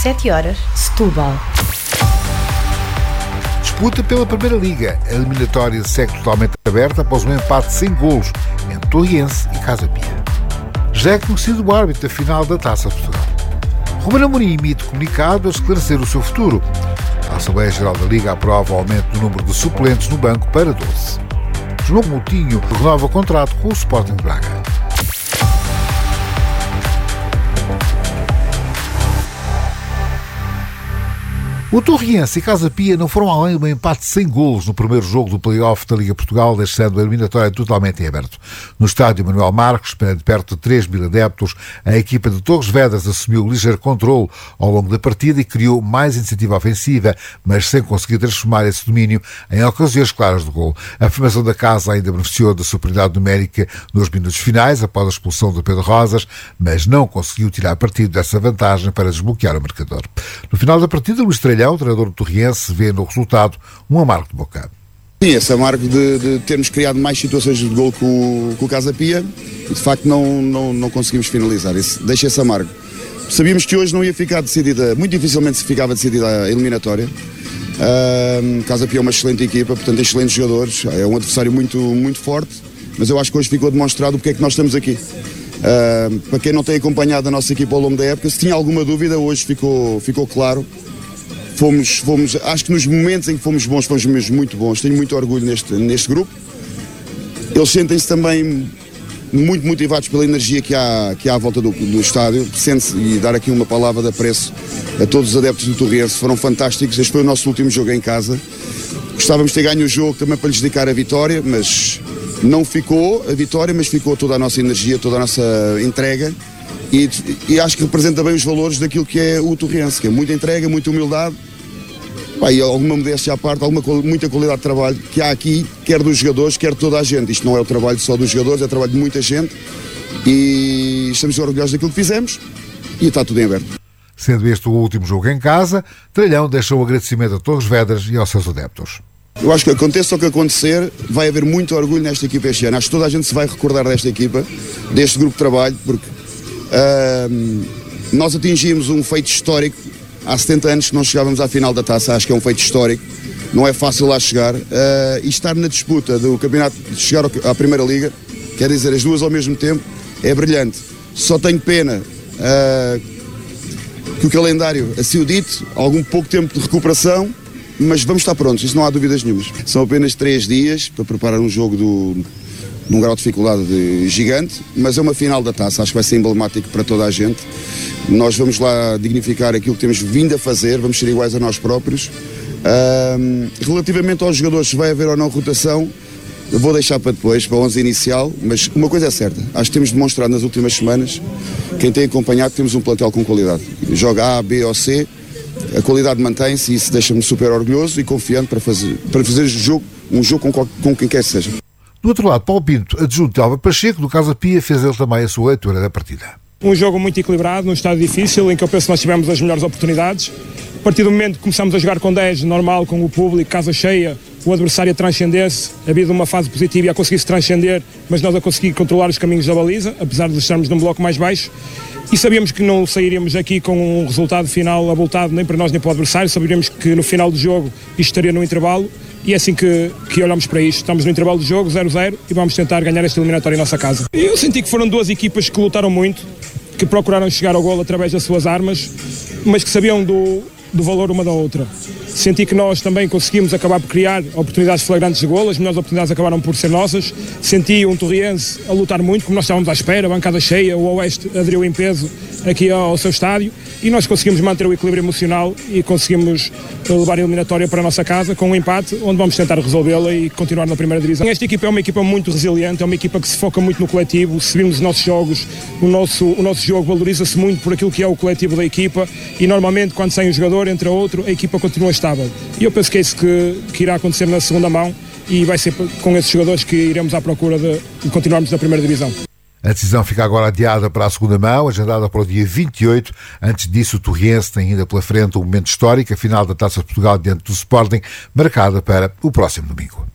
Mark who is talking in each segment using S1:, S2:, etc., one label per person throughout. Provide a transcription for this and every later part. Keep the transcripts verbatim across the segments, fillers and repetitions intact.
S1: sete horas, Setúbal.
S2: Disputa pela Primeira Liga. A eliminatória segue totalmente aberta após um empate sem golos entre Torriense e Casa Pia. Já é conhecido o árbitro da final da Taça de Portugal. Ruben Amorim emite comunicado a esclarecer o seu futuro. A Assembleia Geral da Liga aprova o aumento do número de suplentes no banco para doze. João Moutinho renova o contrato com o Sporting de Braga. O Torriense e Casa Pia não foram além de um empate sem golos no primeiro jogo do play-off da Liga Portugal, deixando a eliminatória totalmente em aberto. No estádio Manuel Marques, perante perto de três mil adeptos, a equipa de Torres Vedras assumiu ligeiro controle ao longo da partida e criou mais iniciativa ofensiva, mas sem conseguir transformar esse domínio em ocasiões claras de gol. A formação da casa ainda beneficiou da superioridade numérica nos minutos finais, após a expulsão de Pedro Rosas, mas não conseguiu tirar partido dessa vantagem para desbloquear o marcador. No final da partida, Luís Trelhão, o treinador do Torriense, vê no resultado um amargo de boca.
S3: Sim, esse amargo de, de termos criado mais situações de gol com, com o Casa Pia e de facto não, não, não conseguimos finalizar. Esse, deixa esse amargo. Sabíamos que hoje não ia ficar decidida, muito dificilmente se ficava decidida a eliminatória. Uh, Casa Pia é uma excelente equipa, portanto excelentes jogadores, é um adversário muito, muito forte, mas eu acho que hoje ficou demonstrado porque é que nós estamos aqui. Uh, para quem não tem acompanhado a nossa equipa ao longo da época, se tinha alguma dúvida, hoje ficou, ficou claro. Fomos, fomos, acho que nos momentos em que fomos bons, fomos mesmo muito bons. Tenho muito orgulho neste, neste grupo. Eles sentem-se também muito motivados pela energia que há, que há à volta do, do estádio. Sente-se, e dar aqui uma palavra de apreço a todos os adeptos do Torriense, foram fantásticos. Este foi o nosso último jogo em casa. Gostávamos de ter ganho o jogo também para lhes dedicar a vitória, mas não ficou a vitória, mas ficou toda a nossa energia, toda a nossa entrega. E, e acho que representa bem os valores daquilo que é o Torriense, que é muita entrega, muita humildade, pá, e alguma modéstia à parte, alguma, muita qualidade de trabalho que há aqui, quer dos jogadores, quer de toda a gente. Isto não é o trabalho só dos jogadores, é o trabalho de muita gente e estamos orgulhosos daquilo que fizemos e está tudo em aberto.
S2: Sendo este o último jogo em casa, Trelhão deixou o agradecimento a Torres Vedras e aos seus adeptos.
S3: Eu acho que aconteça o que acontecer, vai haver muito orgulho nesta equipa este ano. Acho que toda a gente se vai recordar desta equipa, deste grupo de trabalho, porque Uh, nós atingimos um feito histórico. Há setenta anos que não chegávamos à final da taça. Acho que é um feito histórico, não é fácil lá chegar, uh, e estar na disputa do campeonato, de chegar à Primeira Liga, quer dizer, as duas ao mesmo tempo, é brilhante. Só tenho pena uh, que o calendário assim o dito, algum pouco tempo de recuperação, mas vamos estar prontos, isso não há dúvidas nenhumas. São apenas três dias para preparar um jogo do num grau de dificuldade de gigante, mas é uma final da taça, acho que vai ser emblemático para toda a gente. Nós vamos lá dignificar aquilo que temos vindo a fazer, vamos ser iguais a nós próprios. Um, relativamente aos jogadores, se vai haver ou não rotação, eu vou deixar para depois, para a onze inicial, mas uma coisa é certa, acho que temos demonstrado nas últimas semanas, quem tem acompanhado, que temos um plantel com qualidade. Joga A, B ou C, a qualidade mantém-se e isso deixa-me super orgulhoso e confiante para fazer, para fazer jogo, um jogo com, com quem quer que seja.
S2: Do outro lado, Paulo Pinto, adjunto de Álvaro Pacheco, do Casa Pia, fez ele também a sua leitura da partida.
S4: Um jogo muito equilibrado, num estado difícil, em que eu penso que nós tivemos as melhores oportunidades. A partir do momento que começamos a jogar com dez, normal, com o público, casa cheia, o adversário a transcender-se, havia uma fase positiva e a conseguir-se transcender, mas nós a conseguir controlar os caminhos da baliza, apesar de estarmos num bloco mais baixo. E sabíamos que não sairíamos aqui com um resultado final abultado nem para nós nem para o adversário, sabíamos que no final do jogo isto estaria no intervalo. E é assim que, que olhamos para isto. Estamos no intervalo do jogo, zero a zero, e vamos tentar ganhar esta eliminatória em nossa casa. Eu senti que foram duas equipas que lutaram muito, que procuraram chegar ao golo através das suas armas, mas que sabiam do, do valor uma da outra. Senti que nós também conseguimos acabar por criar oportunidades flagrantes de golo, as melhores oportunidades acabaram por ser nossas. Senti um Torriense a lutar muito, como nós estávamos à espera, a bancada cheia, o Oeste aderiu em peso aqui ao seu estádio, e nós conseguimos manter o equilíbrio emocional e conseguimos levar a eliminatória para a nossa casa com um empate, onde vamos tentar resolvê-la e continuar na primeira divisão. Esta equipa é uma equipa muito resiliente, é uma equipa que se foca muito no coletivo. Se virmos os nossos jogos, o nosso, o nosso jogo valoriza-se muito por aquilo que é o coletivo da equipa, e normalmente quando sai um jogador, entra outro, a equipa continua estável. E eu penso que é isso que, que irá acontecer na segunda mão, e vai ser com esses jogadores que iremos à procura de, de continuarmos na primeira divisão.
S2: A decisão fica agora adiada para a segunda mão, agendada para o dia vinte e oito. Antes disso, o Torriense tem ainda pela frente um momento histórico, a final da Taça de Portugal diante do Sporting, marcada para o próximo domingo.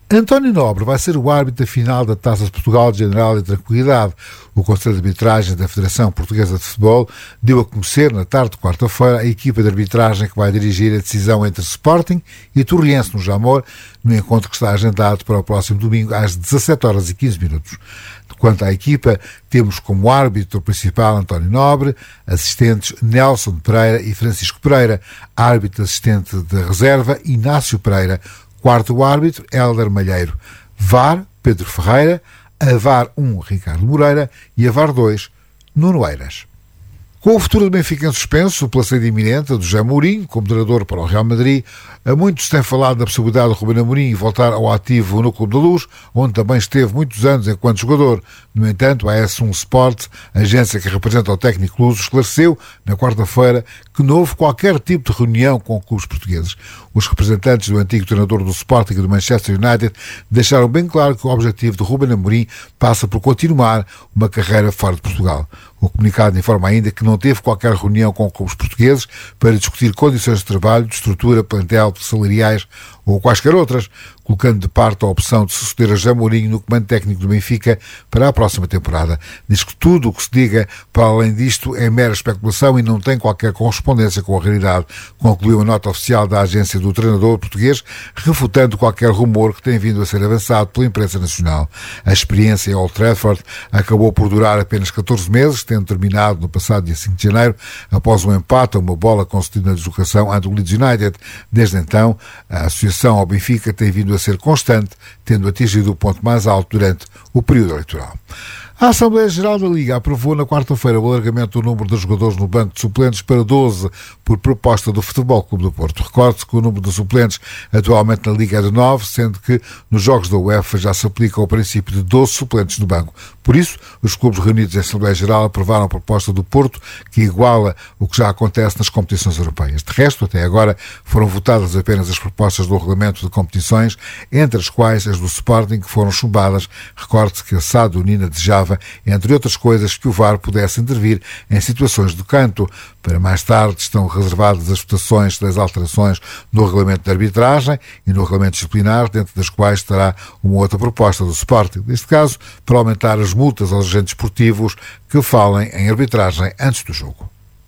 S2: António Nobre vai ser o árbitro da final da Taça de Portugal de General e Tranquilidade. O Conselho de Arbitragem da Federação Portuguesa de Futebol deu a conhecer, na tarde de quarta-feira, a equipa de arbitragem que vai dirigir a decisão entre Sporting e Torriense no Jamor, no encontro que está agendado para o próximo domingo às dezassete horas e quinze minutos. Quanto à equipa, temos como árbitro principal António Nobre, assistentes Nelson Pereira e Francisco Pereira, árbitro assistente de reserva Inácio Pereira, quarto árbitro, Hélder Malheiro. V A R, Pedro Ferreira. A V A R um, Ricardo Moreira. E a V A R dois, Nuno Eiras. Com o futuro do Benfica em suspenso, pela saída iminente do José Mourinho, como treinador para o Real Madrid, a muitos tem falado da possibilidade de Ruben Amorim voltar ao ativo no Clube da Luz, onde também esteve muitos anos enquanto jogador. No entanto, a S um Sport, a agência que representa o técnico luso, esclareceu, na quarta-feira, que não houve qualquer tipo de reunião com clubes portugueses. Os representantes do antigo treinador do Sporting e do Manchester United deixaram bem claro que o objetivo de Ruben Amorim passa por continuar uma carreira fora de Portugal. O comunicado informa ainda que não teve qualquer reunião com clubes portugueses para discutir condições de trabalho, de estrutura, plantel, salariais ou quaisquer outras, colocando de parte a opção de suceder a José Mourinho no comando técnico do Benfica para a próxima temporada. Diz que tudo o que se diga para além disto é mera especulação e não tem qualquer correspondência com a realidade, concluiu a nota oficial da agência do treinador português, refutando qualquer rumor que tem vindo a ser avançado pela imprensa nacional. A experiência em Old Trafford acabou por durar apenas catorze meses, tendo terminado no passado dia cinco de janeiro, após um empate a uma bola concedida na deslocação ante o Leeds United. Desde então, a associação ao Benfica tem vindo a ser constante, tendo atingido o ponto mais alto durante o período eleitoral. A Assembleia Geral da Liga aprovou na quarta-feira o alargamento do número de jogadores no banco de suplentes para doze, por proposta do Futebol Clube do Porto. Recorde-se que o número de suplentes atualmente na Liga é de nove, sendo que nos jogos da UEFA já se aplica o princípio de doze suplentes no banco. Por isso, os clubes reunidos em Assembleia Geral aprovaram a proposta do Porto, que iguala o que já acontece nas competições europeias. De resto, até agora, foram votadas apenas as propostas do regulamento de competições, entre as quais as do Sporting, que foram chumbadas. Recorde-se que a S A D Unina desejava, entre outras coisas, que o V A R pudesse intervir em situações de canto. Para mais tarde estão reservadas as votações das alterações no regulamento de arbitragem e no regulamento disciplinar, dentro das quais estará uma outra proposta do Sporting, neste caso, para aumentar as multas aos agentes esportivos que falem em arbitragem antes do jogo.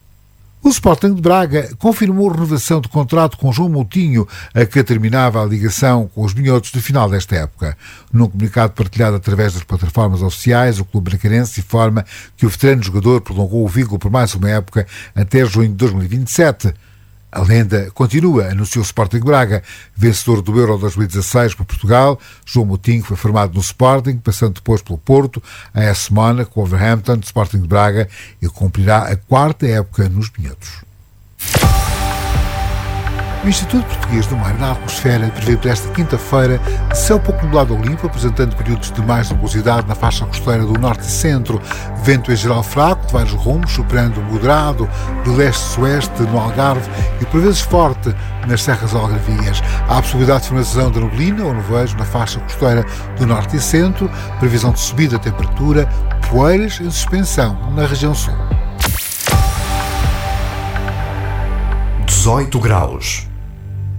S2: O Sporting de Braga confirmou a renovação de contrato com João Moutinho, a que terminava a ligação com os minhotos do final desta época. Num comunicado partilhado através das plataformas oficiais, o clube bracarense informa que o veterano jogador prolongou o vínculo por mais uma época até junho de dois mil e vinte e sete. A lenda continua, anunciou o Sporting Braga, vencedor do Euro dois mil e dezasseis por Portugal. João Moutinho foi formado no Sporting, passando depois pelo Porto, a A S Mónaco, Wolverhampton, Sporting de Braga, e cumprirá a quarta época nos Minhotos. O Instituto Português do Mar e da Atmosfera prevê para esta quinta-feira céu pouco nublado ou limpo, apresentando períodos de mais nebulosidade na faixa costeira do norte e centro, vento em geral fraco de vários rumos, superando moderado de leste-oeste no Algarve e por vezes forte nas serras algarvias. Há a possibilidade de formação de neblina ou nevoeiro na faixa costeira do norte e centro, previsão de subida da temperatura, poeiras em suspensão na região sul.
S1: dezoito graus.